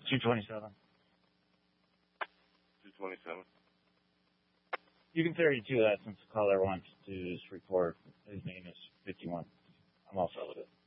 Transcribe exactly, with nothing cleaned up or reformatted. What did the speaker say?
two twenty-seven. two twenty-seven. You can thirty-two that since the caller wants to just report his name is fifty-one. I'm all set with it.